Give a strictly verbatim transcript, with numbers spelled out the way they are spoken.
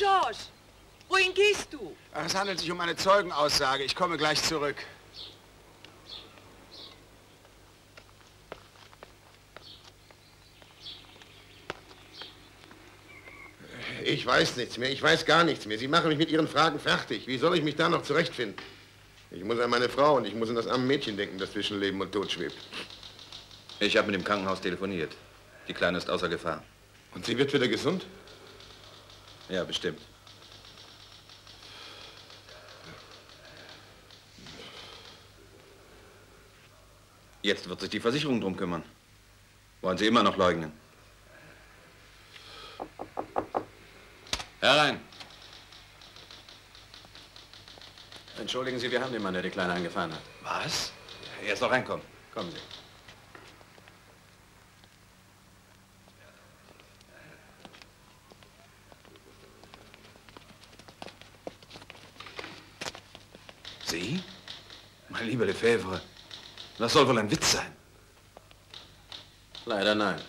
George, wohin gehst du? Ach, es handelt sich um eine Zeugenaussage. Ich komme gleich zurück. Ich weiß nichts mehr, ich weiß gar nichts mehr. Sie machen mich mit Ihren Fragen fertig. Wie soll ich mich da noch zurechtfinden? Ich muss an meine Frau und ich muss an das arme Mädchen denken, das zwischen Leben und Tod schwebt. Ich habe mit dem Krankenhaus telefoniert. Die Kleine ist außer Gefahr. Und sie wird wieder gesund? Ja, bestimmt. Jetzt wird sich die Versicherung drum kümmern. Wollen Sie immer noch leugnen? Herein. Entschuldigen Sie, wir haben den Mann, der die Kleine angefahren hat. Was? Er soll reinkommen. Kommen Sie. Sie? Mein lieber Lefebvre, das soll wohl ein Witz sein. Leider nein.